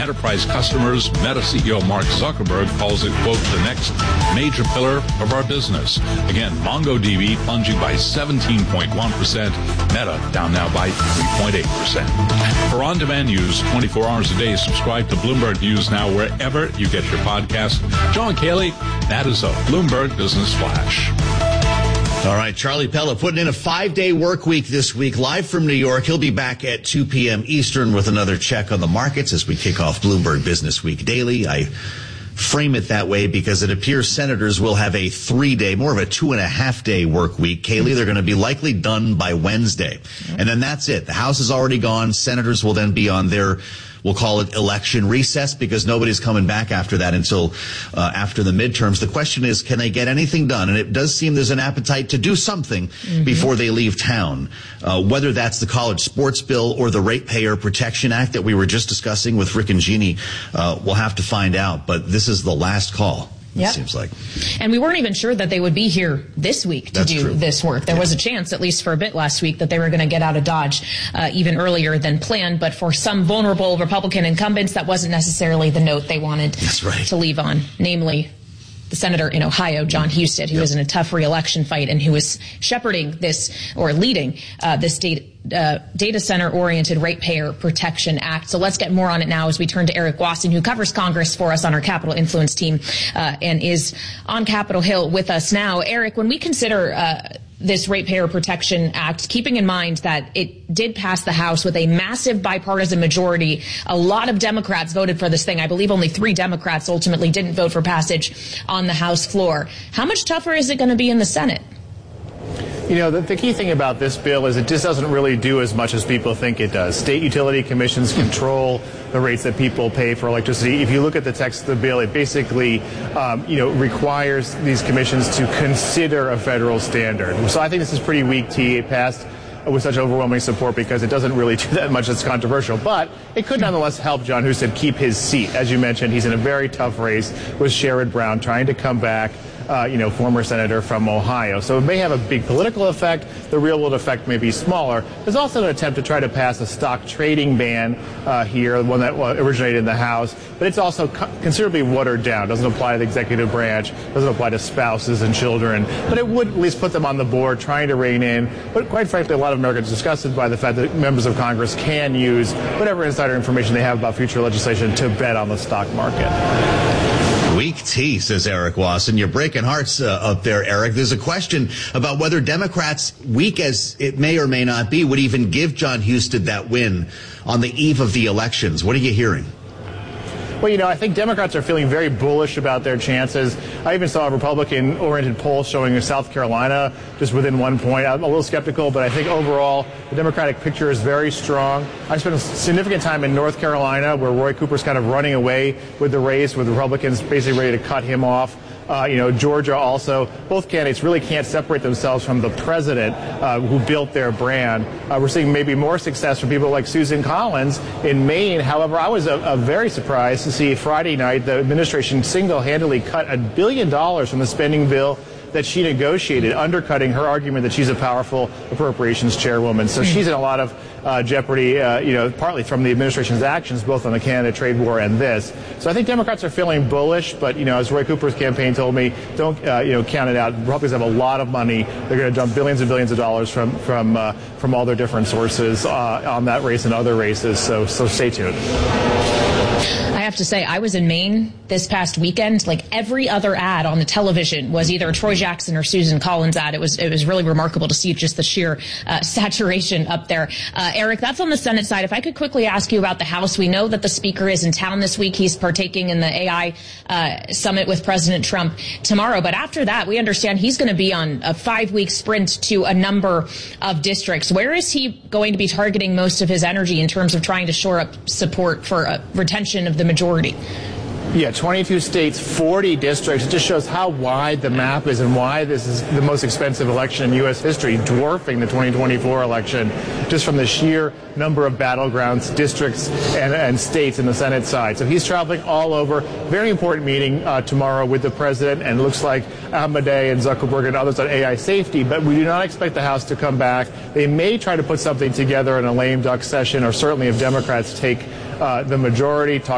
enterprise customers, Meta CEO Mark Zuckerberg calls it, quote, the next major pillar of our business. Again, MongoDB plunging by 17.1%, Meta down now by 3.8%. For on-demand news 24 hours a day, subscribe to Bloomberg News now wherever you get your podcast. John Cayley, that is a Bloomberg Business Flash. All right, Charlie Pella putting in a 5-day work week this week, live from New York. He'll be back at 2 p.m. Eastern with another check on the markets as we kick off Bloomberg Business Week Daily. I frame it that way because it appears senators will have a 3-day, more of a 2.5-day work week. Kaylee, they're going to be likely done by Wednesday. And then that's it. The House is already gone. Senators will then be on their, we'll call it election recess, because nobody's coming back after that until after the midterms. The question is, can they get anything done? And it does seem there's an appetite to do something before they leave town, whether that's the college sports bill or the Ratepayer Protection Act that we were just discussing with Rick and Jeannie. We'll have to find out, but this is the last call. It seems like. And we weren't even sure that they would be here this week to do this work. There was a chance, at least for a bit last week, that they were going to get out of Dodge even earlier than planned. But for some vulnerable Republican incumbents, that wasn't necessarily the note they wanted to leave on, namely the senator in Ohio, John Husted, who was in a tough re-election fight and who was shepherding this, or leading this data center-oriented Ratepayer Protection Act. So let's get more on it now as we turn to Eric Wasson, who covers Congress for us on our Capitol Influence team and is on Capitol Hill with us now. Eric, when we consider this Ratepayer Protection Act, keeping in mind that it did pass the House with a massive bipartisan majority. A lot of Democrats voted for this thing. I believe only 3 Democrats ultimately didn't vote for passage on the House floor. How much tougher is it going to be in the Senate? You know, the key thing about this bill is it just doesn't really do as much as people think it does. State utility commissions control the rates that people pay for electricity. If you look at the text of the bill, it basically, requires these commissions to consider a federal standard. So I think this is pretty weak tea. It passed with such overwhelming support because it doesn't really do that much that's controversial. But it could nonetheless help John Husted keep his seat. As you mentioned, he's in a very tough race with Sherrod Brown trying to come back. Former senator from Ohio. So it may have a big political effect. The real world effect may be smaller. There's also an attempt to try to pass a stock trading ban here, one that originated in the House. But it's also considerably watered down. Doesn't apply to the executive branch. Doesn't apply to spouses and children. But it would at least put them on the board, trying to rein in. But quite frankly, a lot of Americans are disgusted by the fact that members of Congress can use whatever insider information they have about future legislation to bet on the stock market. Weak tea, says Eric Wasson. You're breaking hearts up there, Eric. There's a question about whether Democrats, weak as it may or may not be, would even give John Husted that win on the eve of the elections. What are you hearing? Well, I think Democrats are feeling very bullish about their chances. I even saw a Republican-oriented poll showing South Carolina just within 1 point. I'm a little skeptical, but I think overall the Democratic picture is very strong. I spent a significant time in North Carolina where Roy Cooper's kind of running away with the race, with Republicans basically ready to cut him off. Georgia also. Both candidates really can't separate themselves from the president who built their brand. We're seeing maybe more success from people like Susan Collins in Maine. However, I was very surprised to see Friday night the administration single-handedly cut $1 billion from the spending bill that she negotiated, undercutting her argument that she's a powerful appropriations chairwoman. So she's in a lot of jeopardy, partly from the administration's actions, both on the Canada trade war and this. So I think Democrats are feeling bullish, but, as Roy Cooper's campaign told me, don't, count it out. Republicans have a lot of money. They're going to dump billions and billions of dollars from all their different sources on that race and other races. So stay tuned. I have to say, I was in Maine this past weekend. Like every other ad on the television was either a Troy Jackson or Susan Collins ad. It was really remarkable to see just the sheer saturation up there. Eric, that's on the Senate side. If I could quickly ask you about the House, we know that the Speaker is in town this week. He's partaking in the AI summit with President Trump tomorrow. But after that, we understand he's going to be on a 5-week sprint to a number of districts. Where is he going to be targeting most of his energy in terms of trying to shore up support for retention of the majority? Yeah, 22 states, 40 districts. It just shows how wide the map is and why this is the most expensive election in U.S. history, dwarfing the 2024 election, just from the sheer number of battlegrounds, districts, and states in the Senate side. So he's traveling all over. Very important meeting tomorrow with the president, and it looks like Ahmadeh and Zuckerberg and others on AI safety, but we do not expect the House to come back. They may try to put something together in a lame duck session, or certainly if Democrats take the majority, talk